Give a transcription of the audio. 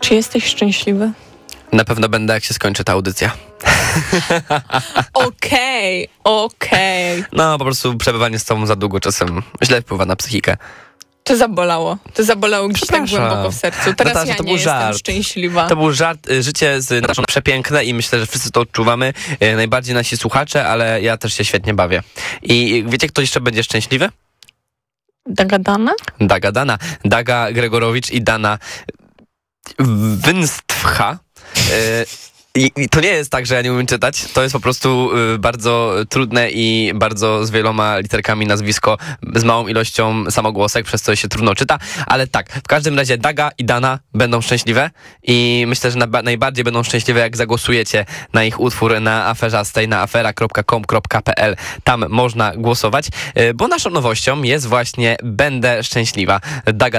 Czy jesteś szczęśliwy? Na pewno będę, jak się skończy ta audycja. Okej. No, po prostu przebywanie z tobą za długo czasem źle wpływa na psychikę. To zabolało gdzieś tak Przepraszam. głęboko w sercu. Teraz Natasza, ja to nie był jestem żart. szczęśliwa. To był żart. Życie z Nataszą przepiękne i myślę, że wszyscy to odczuwamy. Najbardziej nasi słuchacze, ale ja też się świetnie bawię. I wiecie, kto jeszcze będzie szczęśliwy? Dagadana? Dana. Daga Gregorowicz i Dana Wynstwcha. I to nie jest tak, że ja nie umiem czytać. To jest po prostu bardzo trudne i bardzo z wieloma literkami nazwisko, z małą ilością samogłosek, przez co się trudno czyta. Ale tak, w każdym razie Daga i Dana będą szczęśliwe i myślę, że najbardziej będą szczęśliwe, jak zagłosujecie na ich utwór na aferzastej, na afera.com.pl. Tam można głosować, bo naszą nowością jest właśnie Będę Szczęśliwa. Daga